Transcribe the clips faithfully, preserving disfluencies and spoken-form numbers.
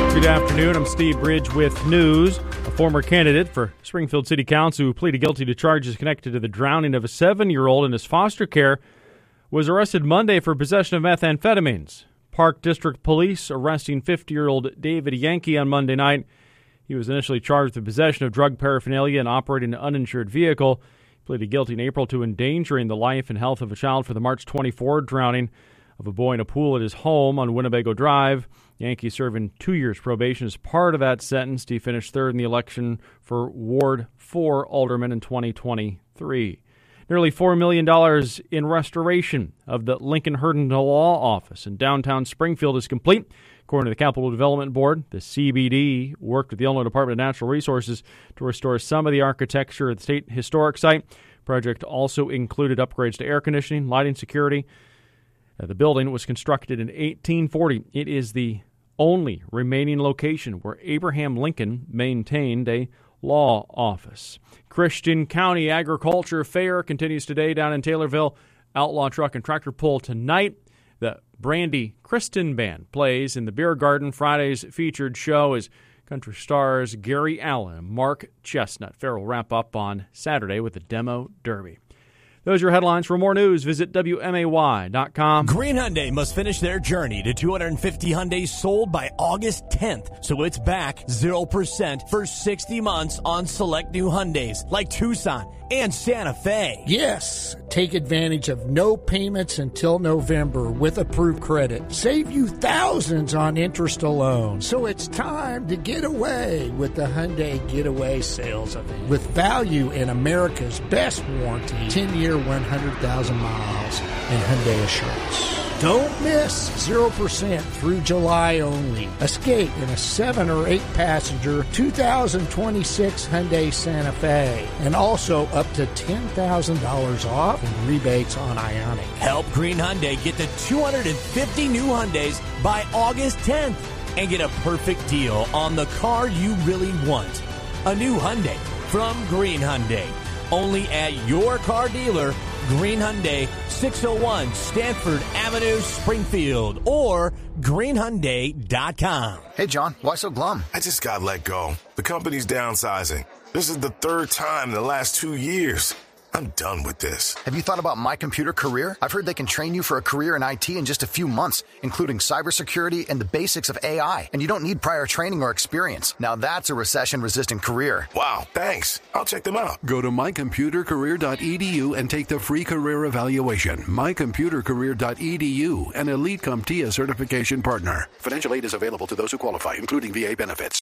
Good afternoon. I'm Steve Bridge with news. A former candidate for Springfield City Council who pleaded guilty to charges connected to the drowning of a seven-year-old in his foster care was arrested Monday for possession of methamphetamines. Park District Police arresting fifty-year-old David Yankee on Monday night. He was initially charged with possession of drug paraphernalia and operating an uninsured vehicle. He pleaded guilty in April to endangering the life and health of a child for the March twenty-fourth drowning of a boy in a pool at his home on Winnebago Drive. Yankee serving two years probation as part of that sentence. He finished third in the election for Ward four alderman in twenty twenty-three. Nearly four million dollars in restoration of the Lincoln Herndon Law Office in downtown Springfield is complete. According to the Capital Development Board, the C B D worked with the Illinois Department of Natural Resources to restore some of the architecture of the state historic site. The project also included upgrades to air conditioning, lighting, security. Uh, the building was constructed in eighteen forty. It is the only remaining location where Abraham Lincoln maintained a law office. Christian County Agriculture Fair continues today down in Taylorville. Outlaw Truck and Tractor Pull tonight. The Brandy Kristen Band plays in the Beer Garden. Friday's featured show is country stars Gary Allen and Mark Chestnut. Fair will wrap up on Saturday with the Demo Derby. Those are your headlines. For more news, visit W M A Y dot com. Green Hyundai must finish their journey to two hundred fifty Hyundais sold by August tenth. So it's back zero percent for sixty months on select new Hyundais like Tucson and Santa Fe. Yes, take advantage of no payments until November with approved credit. Save you thousands on interest alone. So it's time to get away with the Hyundai Getaway Sales Event. With value in America's best warranty, ten-year, one hundred thousand miles, and Hyundai Assurance. Don't miss zero percent through July only. Escape in a seven or eight passenger two thousand twenty-six Hyundai Santa Fe. And also up to ten thousand dollars off in rebates on Ioniq. Help Green Hyundai get to two hundred fifty new Hyundais by August tenth. And get a perfect deal on the car you really want. A new Hyundai from Green Hyundai. Only at your car dealer, Green Hyundai, six oh one Stanford Avenue, Springfield, or green hyundai dot com. Hey, John, why so glum? I just got let go. The company's downsizing. This is the third time in the last two years. I'm done with this. Have you thought about My Computer Career? I've heard they can train you for a career in I T in just a few months, including cybersecurity and the basics of A I. And you don't need prior training or experience. Now that's a recession-resistant career. Wow, thanks. I'll check them out. Go to my computer career dot e d u and take the free career evaluation. my computer career dot e d u, an Elite CompTIA certification partner. Financial aid is available to those who qualify, including V A benefits.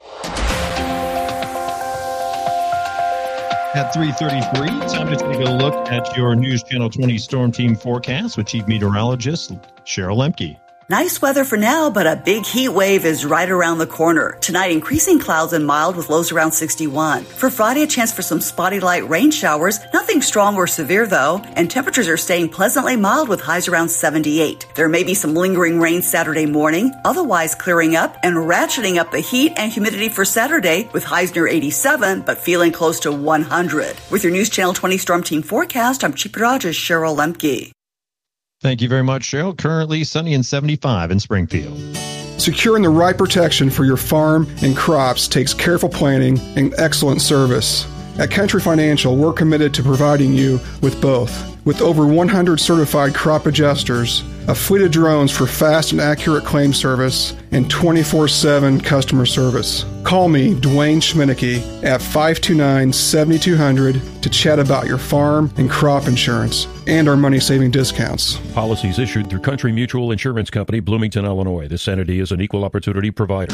At three thirty-three, time to take a look at your News Channel twenty Storm Team forecast with Chief Meteorologist Cheryl Lemke. Nice weather for now, but a big heat wave is right around the corner. Tonight, increasing clouds and mild with lows around sixty-one. For Friday, a chance for some spotty light rain showers. Nothing strong or severe, though. And temperatures are staying pleasantly mild with highs around seventy-eight. There may be some lingering rain Saturday morning, otherwise clearing up and ratcheting up the heat and humidity for Saturday with highs near eighty-seven, but feeling close to one hundred. With your News Channel twenty Storm Team forecast, I'm Chief Meteorologist Cheryl Lemke. Thank you very much, Cheryl. Currently sunny and seventy-five in Springfield. Securing the right protection for your farm and crops takes careful planning and excellent service. At Country Financial, we're committed to providing you with both. With over one hundred certified crop adjusters, a fleet of drones for fast and accurate claim service, and twenty-four seven customer service. Call me, Dwayne Schminneke, at five two nine, seven two zero zero to chat about your farm and crop insurance and our money-saving discounts. Policies issued through Country Mutual Insurance Company, Bloomington, Illinois. This entity is an equal opportunity provider.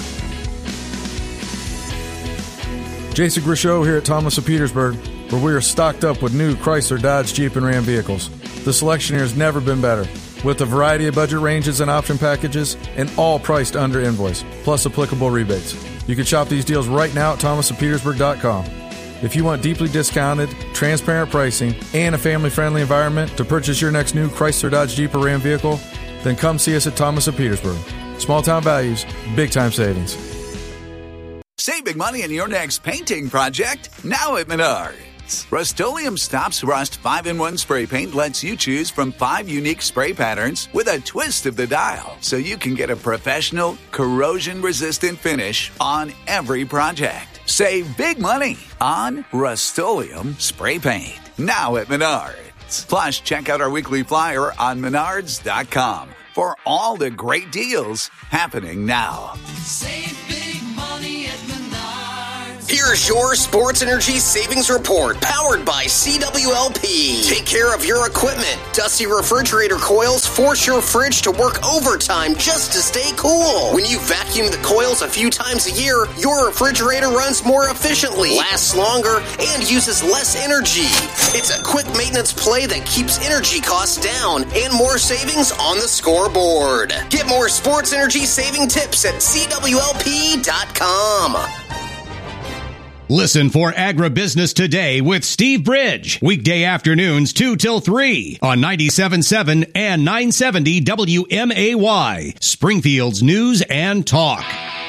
Jason Grishow here at Thomas of Petersburg, where we are stocked up with new Chrysler, Dodge, Jeep, and Ram vehicles. The selection here has never been better, with a variety of budget ranges and option packages, and all priced under invoice, plus applicable rebates. You can shop these deals right now at thomas of petersburg dot com. If you want deeply discounted, transparent pricing, and a family-friendly environment to purchase your next new Chrysler, Dodge, Jeep, or Ram vehicle, then come see us at Thomas of Petersburg. Small-town values, big-time savings. Save big money on your next painting project now at Menards. Menards. Rust-Oleum Stops Rust five in one spray paint lets you choose from five unique spray patterns with a twist of the dial, so you can get a professional, corrosion-resistant finish on every project. Save big money on Rust-Oleum spray paint. Now at Menards. Plus, check out our weekly flyer on menards dot com for all the great deals happening now. Save big money at Menards. Here's your Sports Energy Savings Report, powered by C W L P. Take care of your equipment. Dusty refrigerator coils force your fridge to work overtime just to stay cool. When you vacuum the coils a few times a year, your refrigerator runs more efficiently, lasts longer, and uses less energy. It's a quick maintenance play that keeps energy costs down and more savings on the scoreboard. Get more sports energy saving tips at C W L P dot com. Listen for Agribusiness Today with Steve Bridge. Weekday afternoons two till three on ninety-seven point seven and nine seventy W M A Y. Springfield's News and Talk.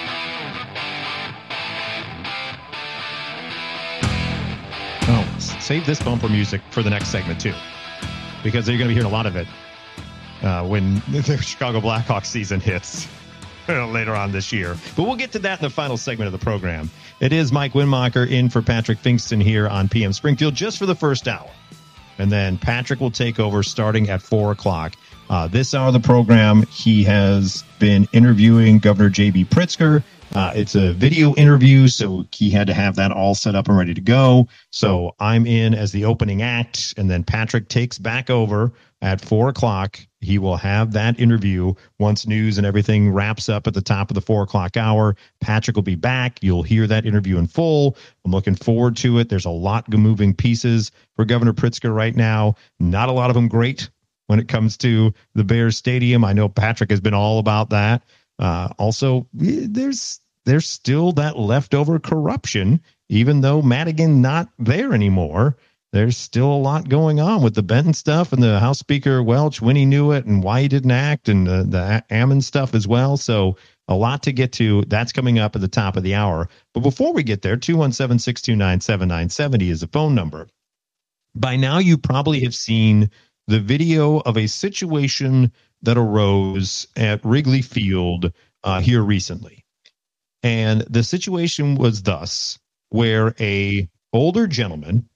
Oh, save this bumper music for the next segment, too, because you're going to be hearing a lot of it uh, when the Chicago Blackhawks season hits later on this year. But we'll get to that in the final segment of the program. It is Mike Winmacher in for Patrick Fingston here on P M Springfield just for the first hour. And then Patrick will take over starting at four o'clock. Uh, this hour of the program, he has been interviewing Governor J B. Pritzker. Uh, it's a video interview, so he had to have that all set up and ready to go. So I'm in as the opening act, and then Patrick takes back over at four o'clock. He will have that interview once news and everything wraps up at the top of the four o'clock hour. Patrick will be back. You'll hear that interview in full. I'm looking forward to it. There's a lot of moving pieces for Governor Pritzker right now. Not a lot of them great when it comes to the Bears Stadium. I know Patrick has been all about that. Uh, also, there's there's still that leftover corruption, even though Madigan not there anymore. There's still a lot going on with the Benton stuff and the House Speaker Welch, when he knew it and why he didn't act, and the, the Ammon stuff as well. So a lot to get to. That's coming up at the top of the hour. But before we get there, two one seven, six two nine, seven nine seven zero is the phone number. By now, you probably have seen the video of a situation that arose at Wrigley Field uh, here recently. And the situation was thus, where a older gentleman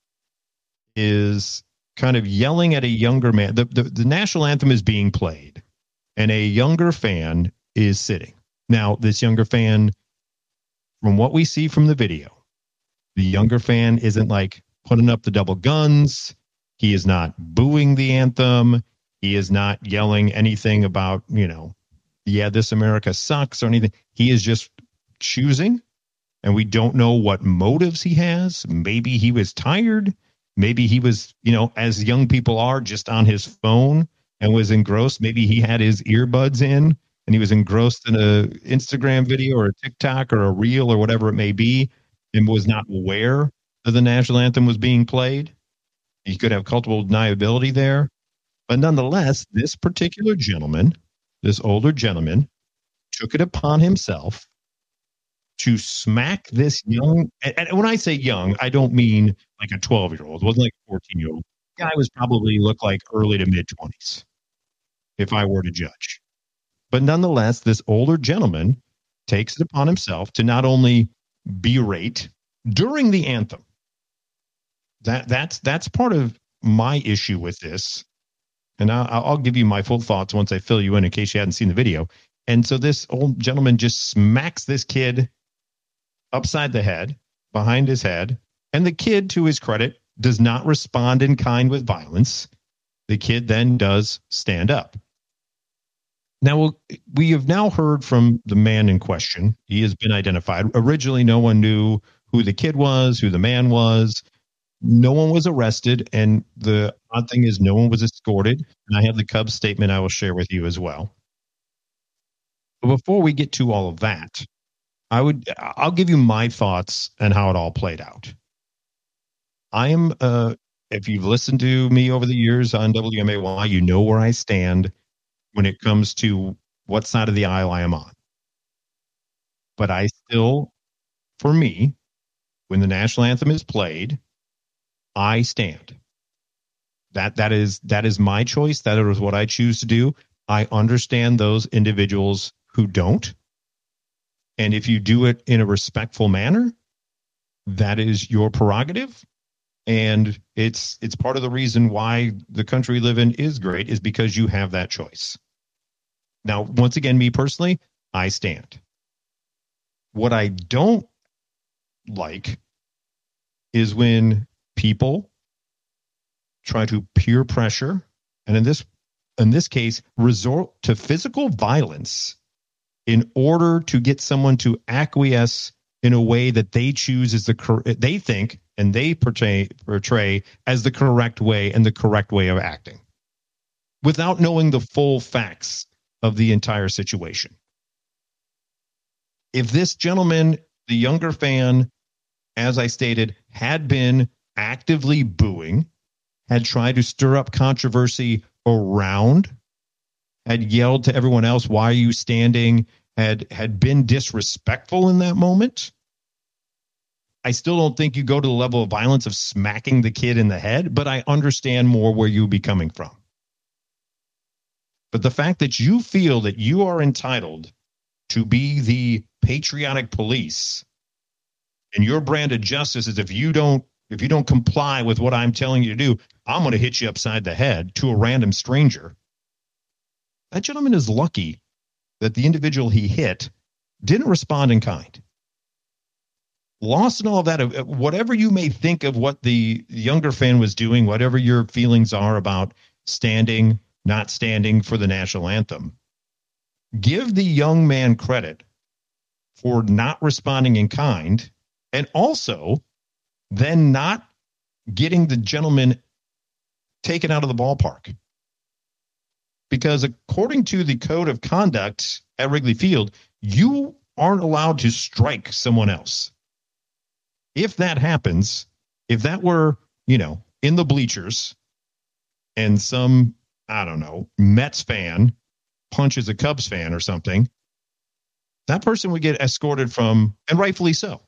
is kind of yelling at a younger man. The, the, the national anthem is being played, and a younger fan is sitting. Now, this younger fan, from what we see from the video, the younger fan isn't like putting up the double guns. He is not booing the anthem. He is not yelling anything about, you know, yeah, this America sucks or anything. He is just choosing, and we don't know what motives he has. Maybe he was tired. Maybe he was, you know, as young people are, just on his phone and was engrossed. Maybe he had his earbuds in and he was engrossed in a Instagram video or a TikTok or a reel or whatever it may be, and was not aware that the national anthem was being played. He could have culpable deniability there. But nonetheless, this particular gentleman, this older gentleman, took it upon himself to smack this young, and when I say young, I don't mean like a twelve-year-old. It wasn't like a fourteen-year-old. The guy was probably looked like early to mid-twenties, if I were to judge. But nonetheless, this older gentleman takes it upon himself to not only berate during the anthem. That that's that's part of my issue with this, and I'll, I'll give you my full thoughts once I fill you in, in case you hadn't seen the video. And so this old gentleman just smacks this kid upside the head, behind his head, and the kid, to his credit, does not respond in kind with violence. The kid then does stand up. Now, we have now heard from the man in question. He has been identified. Originally, no one knew who the kid was, who the man was. No one was arrested, and the odd thing is no one was escorted. And I have the Cubs statement I will share with you as well. But before we get to all of that, I would, I'll give you my thoughts on how it all played out. I am, uh, if you've listened to me over the years on W M A Y, you know where I stand when it comes to what side of the aisle I am on. But I still, for me, when the national anthem is played, I stand. That that is that is my choice. That is what I choose to do. I understand those individuals who don't. And if you do it in a respectful manner, that is your prerogative. And it's it's part of the reason why the country we live in is great, is because you have that choice. Now, once again, me personally, I stand. What I don't like is when people try to peer pressure, and in this in this case, resort to physical violence in order to get someone to acquiesce in a way that they choose as the cor- they think and they portray portray as the correct way and the correct way of acting, without knowing the full facts of the entire situation. If this gentleman, the younger fan, as I stated, had been actively booing, had tried to stir up controversy around, had yelled to everyone else, "Why are you standing?" had had been disrespectful in that moment, I still don't think you go to the level of violence of smacking the kid in the head, but I understand more where you'd be coming from. But the fact that you feel that you are entitled to be the patriotic police, and your brand of justice is if you don't if you don't comply with what I'm telling you to do, I'm going to hit you upside the head to a random stranger. That gentleman is lucky that the individual he hit didn't respond in kind. Lost in all of that, whatever you may think of what the younger fan was doing, whatever your feelings are about standing, not standing for the national anthem, give the young man credit for not responding in kind, and also then not getting the gentleman taken out of the ballpark. Because according to the code of conduct at Wrigley Field, you aren't allowed to strike someone else. If that happens, if that were, you know, in the bleachers and some, I don't know, Mets fan punches a Cubs fan or something, that person would get escorted from, and rightfully so.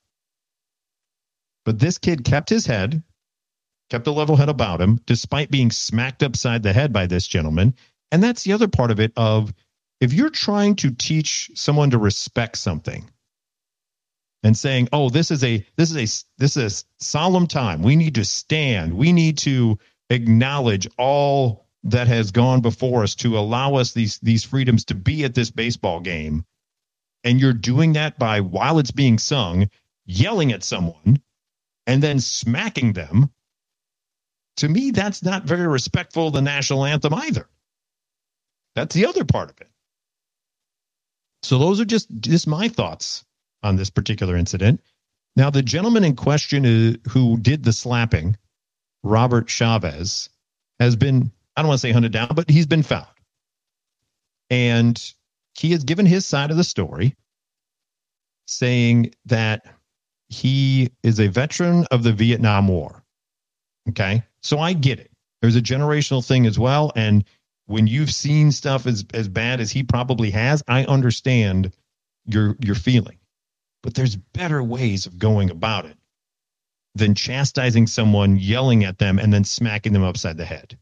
But this kid kept his head, kept a level head about him, despite being smacked upside the head by this gentleman. And that's the other part of it of, if you're trying to teach someone to respect something and saying, oh, this is a this is a this is a solemn time. We need to stand. We need to acknowledge all that has gone before us to allow us these these freedoms to be at this baseball game. And you're doing that by, while it's being sung, yelling at someone and then smacking them. To me, that's not very respectful of the national anthem either. That's the other part of it. So those are just, just my thoughts on this particular incident. Now, the gentleman in question is, who did the slapping, Robert Chavez, has been, I don't want to say hunted down, but he's been found. And he has given his side of the story, saying that he is a veteran of the Vietnam War. Okay? So I get it. There's a generational thing as well. And when you've seen stuff as, as bad as he probably has, I understand your your feeling. But there's better ways of going about it than chastising someone, yelling at them, and then smacking them upside the head.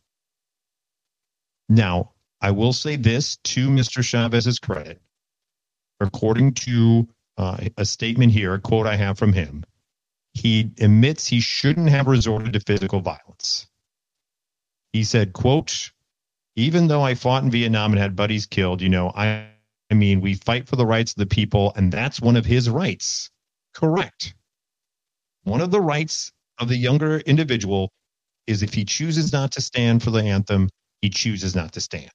Now, I will say this to Mister Chavez's credit. According to uh, a statement here, a quote I have from him, he admits he shouldn't have resorted to physical violence. He said, quote, even though I fought in Vietnam and had buddies killed, you know, I, I mean, we fight for the rights of the people, and that's one of his rights. Correct. One of the rights of the younger individual is if he chooses not to stand for the anthem, he chooses not to stand.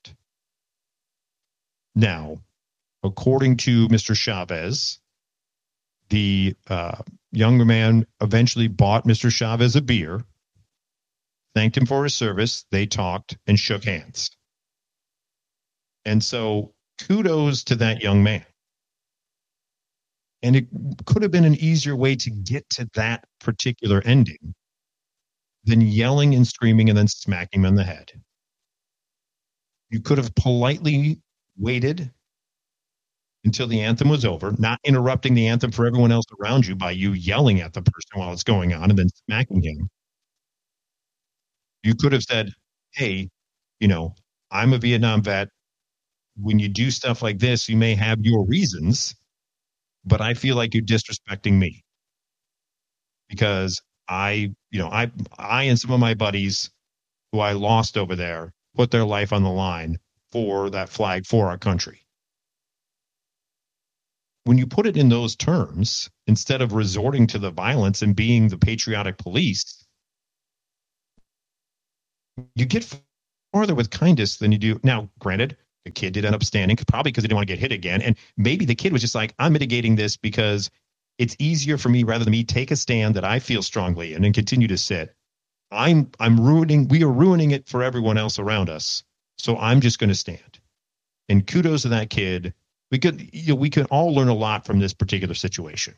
Now, according to Mister Chavez, the uh, younger man eventually bought Mister Chavez a beer, thanked him for his service. They talked and shook hands. And so kudos to that young man. And it could have been an easier way to get to that particular ending than yelling and screaming and then smacking him in the head. You could have politely waited until the anthem was over, not interrupting the anthem for everyone else around you by you yelling at the person while it's going on and then smacking him. You could have said, hey, you know, I'm a Vietnam vet. When you do stuff like this, you may have your reasons, but I feel like you're disrespecting me because I, you know, I, I and some of my buddies who I lost over there put their life on the line for that flag, for our country. When you put it in those terms, instead of resorting to the violence and being the patriotic police, you get farther with kindness than you do. Now, granted, the kid did end up standing, probably because he didn't want to get hit again. And maybe the kid was just like, I'm mitigating this because it's easier for me rather than me take a stand that I feel strongly and then continue to sit. I'm I'm ruining, we are ruining it for everyone else around us. So I'm just going to stand. And kudos to that kid. We could, you know, we can all learn a lot from this particular situation.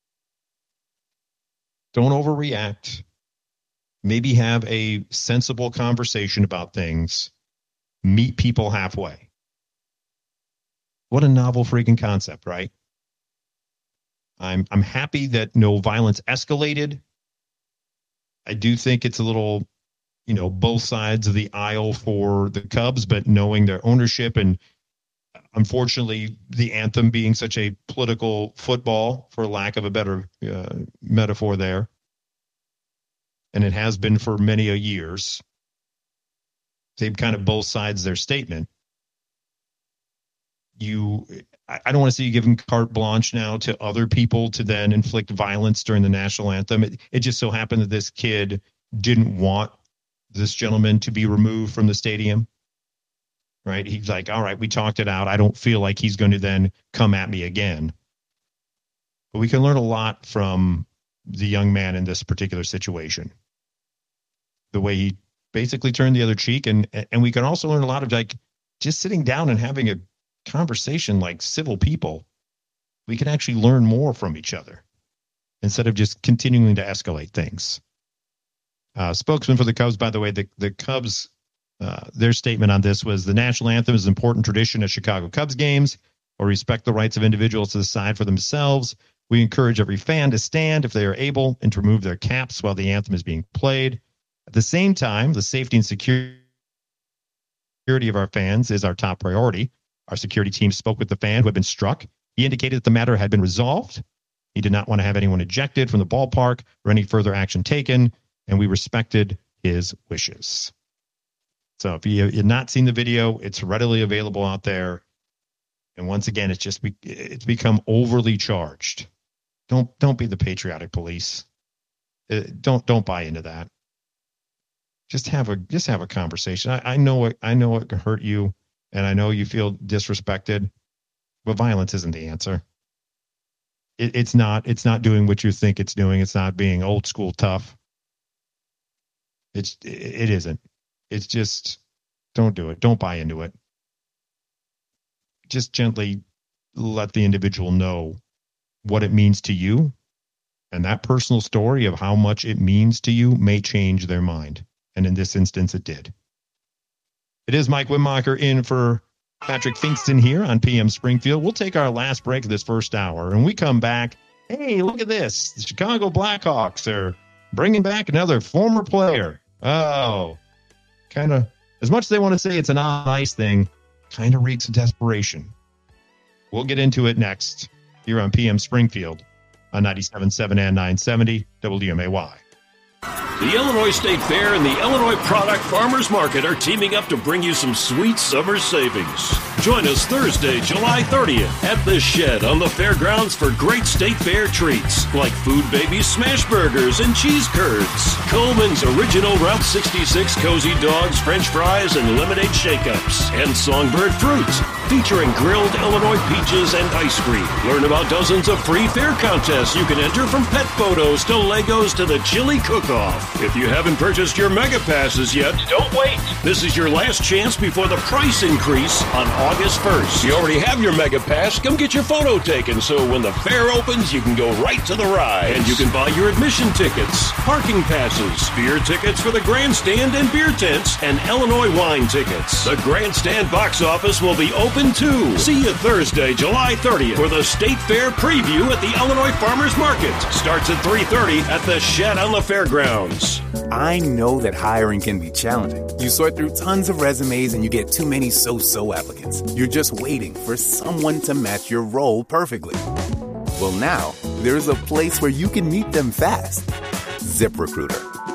Don't overreact. Maybe have a sensible conversation about things. Meet people halfway. What a novel freaking concept, right? I'm I'm happy that no violence escalated. I do think it's a little, you know, both sides of the aisle for the Cubs, but knowing their ownership and unfortunately the anthem being such a political football, for lack of a better uh, metaphor there. And it has been for many a years. They've kind of both sides their statement. You, I don't want to see you giving carte blanche now to other people to then inflict violence during the national anthem. It, it just so happened that this kid didn't want this gentleman to be removed from the stadium. Right? He's like, all right, we talked it out. I don't feel like he's going to then come at me again. But we can learn a lot from the young man in this particular situation. The way he basically turned the other cheek. And, and we can also learn a lot of like just sitting down and having a conversation like civil people. We can actually learn more from each other instead of just continuing to escalate things. Uh, spokesman for the Cubs, by the way, the, the Cubs, uh, their statement on this was the national anthem is an important tradition at Chicago Cubs games. Or respect the rights of individuals to decide for themselves. We encourage every fan to stand if they are able and to remove their caps while the anthem is being played. At the same time, the safety and security of our fans is our top priority. Our security team spoke with the fan who had been struck. He indicated that the matter had been resolved. He did not want to have anyone ejected from the ballpark or any further action taken, and we respected his wishes. So if you have not seen the video, it's readily available out there. And once again, it's just it's become overly charged. Don't don't be the patriotic police. Uh, don't don't buy into that. Just have a just have a conversation. I, I know it. I know it can hurt you, and I know you feel disrespected. But violence isn't the answer. It, it's not. It's not doing what you think it's doing. It's not being old school tough. It's it, it isn't. It's just don't do it. Don't buy into it. Just gently let the individual know what it means to you. And that personal story of how much it means to you may change their mind. And in this instance, it did. It is Mike Wittmacher in for Patrick Finkston here on P M Springfield. We'll take our last break of this first hour. And we come back. Hey, look at this. The Chicago Blackhawks are bringing back another former player. Oh, kind of, as much as they want to say it's a nice thing, kind of reeks of desperation. We'll get into it next here on P M Springfield on ninety-seven point seven and nine seventy W M A Y. The Illinois State Fair and the Illinois Product Farmers Market are teaming up to bring you some sweet summer savings. Join us Thursday, July thirtieth at The Shed on the fairgrounds for great State Fair treats like Food Baby smash burgers and cheese curds, Coleman's original Route sixty-six cozy dogs, French fries, and lemonade shake-ups, and Songbird fruits featuring grilled Illinois peaches and ice cream. Learn about dozens of free fair contests you can enter, from pet photos to Legos to the chili cook-off. If you haven't purchased your Mega Passes yet, don't wait. This is your last chance before the price increase on August first. If you already have your Mega Pass, come get your photo taken so when the fair opens, you can go right to the ride. And you can buy your admission tickets, parking passes, beer tickets for the grandstand and beer tents, and Illinois wine tickets. The grandstand box office will be open open too. See you Thursday, July thirtieth for the State Fair preview at the Illinois Farmers Market. Starts at three thirty at the Shed on the Fairgrounds. I know that hiring can be challenging. You sort through tons of resumes and you get too many so-so applicants. You're just waiting for someone to match your role perfectly. Well, now, there's a place where you can meet them fast. ZipRecruiter.